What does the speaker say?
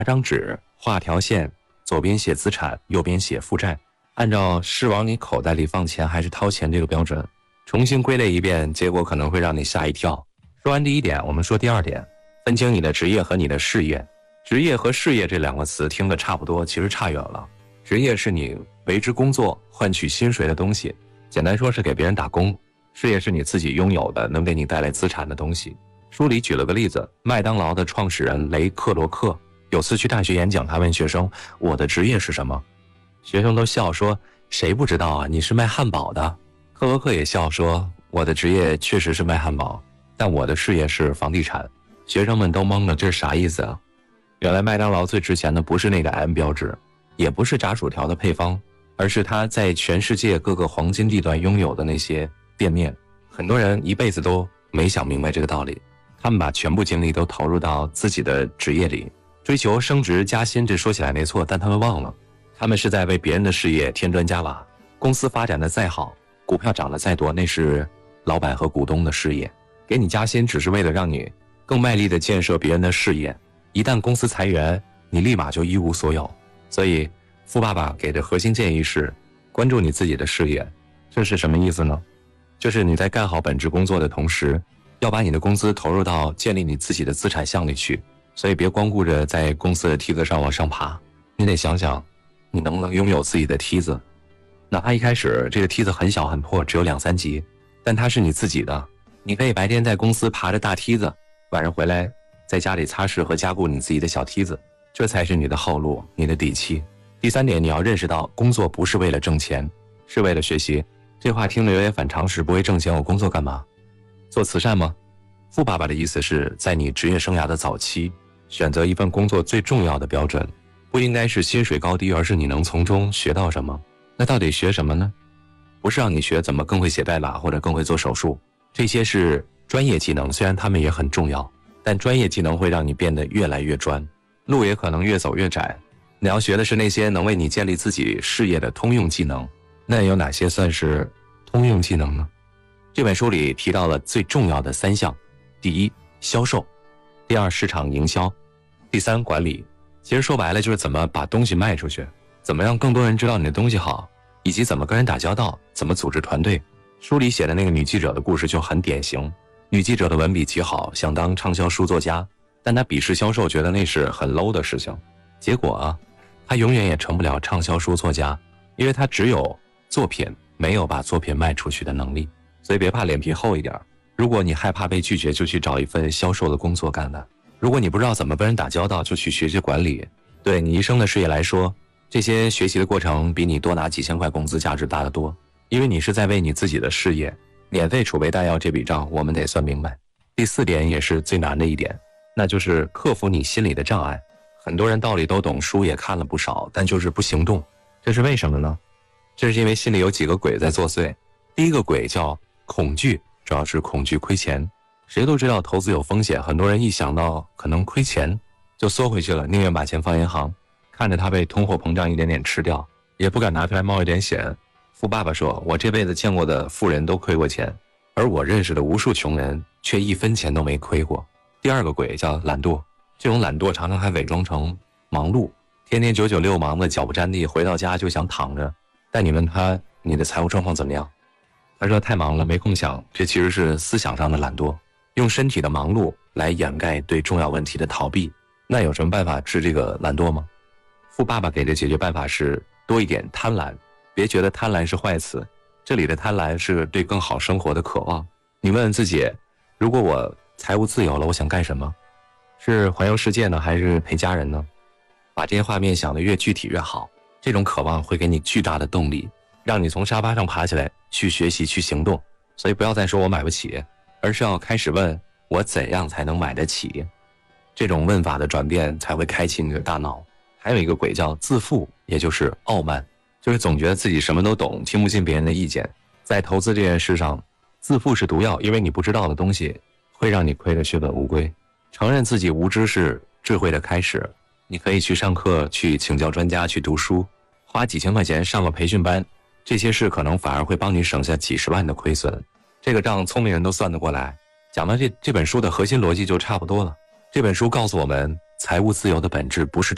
拿张纸画条线，左边写资产，右边写负债，按照是往你口袋里放钱还是掏钱这个标准，重新归类一遍，结果可能会让你吓一跳。说完第一点，我们说第二点，分清你的职业和你的事业。职业和事业这两个词听得差不多，其实差远了。职业是你为之工作换取薪水的东西，简单说是给别人打工。事业是你自己拥有的能给你带来资产的东西。书里举了个例子，麦当劳的创始人雷克罗克有次去大学演讲，他问学生，我的职业是什么？学生都笑说，谁不知道啊，你是卖汉堡的。克罗克也笑说，我的职业确实是卖汉堡，但我的事业是房地产。学生们都懵了，这是啥意思啊？原来麦当劳最值钱的不是那个 M 标志，也不是炸薯条的配方，而是它在全世界各个黄金地段拥有的那些店面。很多人一辈子都没想明白这个道理，他们把全部精力都投入到自己的职业里，追求升职加薪，这说起来没错，但他们忘了，他们是在为别人的事业添砖加瓦。公司发展的再好，股票涨得再多，那是老板和股东的事业，给你加薪只是为了让你更卖力地建设别人的事业。一旦公司裁员，你立马就一无所有。所以富爸爸给的核心建议是关注你自己的事业。这是什么意思呢？就是你在干好本职工作的同时，要把你的工资投入到建立你自己的资产项里去。所以别光顾着在公司的梯子上往上爬，你得想想你能不能拥有自己的梯子。哪怕一开始这个梯子很小很破，只有2、3级，但它是你自己的。你可以白天在公司爬着大梯子，晚上回来在家里擦拭和加固你自己的小梯子，这才是你的后路，你的底气。第3点，你要认识到工作不是为了挣钱，是为了学习。这话听着有点反常识，不会挣钱我工作干嘛？做慈善吗？富爸爸的意思是在你职业生涯的早期，选择一份工作最重要的标准不应该是薪水高低，而是你能从中学到什么。那到底学什么呢？不是让你学怎么更会写代码或者更会做手术，这些是专业技能，虽然他们也很重要，但专业技能会让你变得越来越专，路也可能越走越窄。你要学的是那些能为你建立自己事业的通用技能。那有哪些算是通用技能呢？这本书里提到了最重要的3项：第1，销售；第2，市场营销；第3，管理。其实说白了就是怎么把东西卖出去，怎么让更多人知道你的东西好，以及怎么跟人打交道，怎么组织团队。书里写的那个女记者的故事就很典型。女记者的文笔极好，想当畅销书作家，但她鄙视销售，觉得那是很 low 的事情。结果啊，她永远也成不了畅销书作家，因为她只有作品，没有把作品卖出去的能力。所以别怕脸皮厚一点，如果你害怕被拒绝，就去找一份销售的工作干的。如果你不知道怎么跟人打交道，就去学学管理。对你一生的事业来说，这些学习的过程比你多拿几千块工资价值大得多，因为你是在为你自己的事业。免费储备弹药这笔账我们得算明白。第4点也是最难的一点，那就是克服你心里的障碍。很多人道理都懂，书也看了不少，但就是不行动，这是为什么呢？这是因为心里有几个鬼在作祟。第一个鬼叫恐惧，主要是恐惧亏钱。谁都知道投资有风险，很多人一想到可能亏钱就缩回去了，宁愿把钱放银行，看着它被通货膨胀一点点吃掉，也不敢拿出来冒一点险。富爸爸说，我这辈子见过的富人都亏过钱，而我认识的无数穷人却1分钱都没亏过。第2个鬼叫懒惰，这种懒惰常常还伪装成忙碌，天天996忙得脚不沾地，回到家就想躺着。但你问他你的财务状况怎么样，他说太忙了没空想，这其实是思想上的懒惰，用身体的忙碌来掩盖对重要问题的逃避。那有什么办法治这个懒惰吗？富爸爸给的解决办法是多一点贪婪。别觉得贪婪是坏词，这里的贪婪是对更好生活的渴望。你问问自己，如果我财务自由了，我想干什么？是环游世界呢，还是陪家人呢？把这些画面想得越具体越好，这种渴望会给你巨大的动力，让你从沙发上爬起来去学习去行动。所以不要再说我买不起，而是要开始问我怎样才能买得起。这种问法的转变才会开启你的大脑。还有一个鬼叫自负，也就是傲慢，就是总觉得自己什么都懂，听不进别人的意见。在投资这件事上，自负是毒药，因为你不知道的东西会让你亏得血本无归。承认自己无知是智慧的开始。你可以去上课，去请教专家，去读书，花几千块钱上个培训班，这些事可能反而会帮你省下几十万的亏损。这个账聪明人都算得过来。讲到这本书的核心逻辑就差不多了。这本书告诉我们，财务自由的本质不是